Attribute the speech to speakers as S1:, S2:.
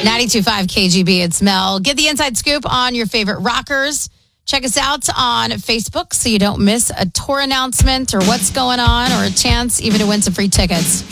S1: 92.5 KGB, it's Mel. Get the inside scoop on your favorite rockers. Check us out on Facebook so you don't miss a tour announcement or what's going on or a chance even to win some free tickets.